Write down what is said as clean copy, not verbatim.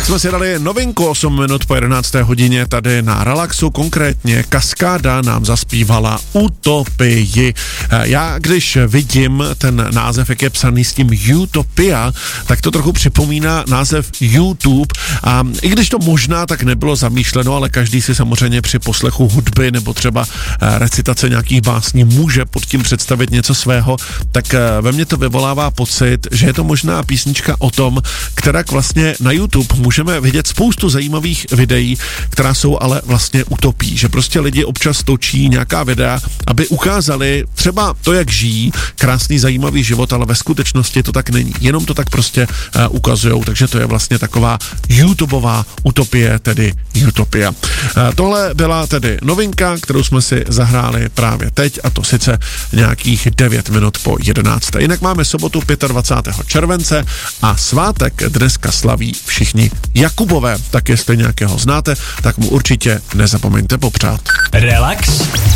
jsme si dali novinku 8 minut po 11. hodině tady na Relaxu, konkrétně Kaskáda nám zaspívala Utopii. Já když vidím ten název, jak je psaný s tím Utopia, tak to trochu připomíná název YouTube a i když to možná tak nebylo zamýšleno, ale každý si samozřejmě při poslechu hudby nebo třeba recitace nějakých básní může pod tím představit něco svého, tak ve mně to vyvolává pocit, že je to možná písnička o tom, která vlastně na YouTube můžeme vidět spoustu zajímavých videí, která jsou ale vlastně utopií, že prostě lidi občas točí nějaká videa, aby ukázali třeba to, jak žijí, krásný zajímavý život, ale ve skutečnosti to tak není. Jenom to tak prostě ukazujou, takže to je vlastně taková YouTubeová utopie, tedy Utopia. Tohle byla tedy novinka, kterou jsme si zahráli právě teď, a to sice nějakých 9 minut po 11. Jinak máme sobotu 25. července a svátek dneska slaví všichni Jakubové, tak jestli nějakého znáte, tak mu určitě nezapomeňte popřát. Relax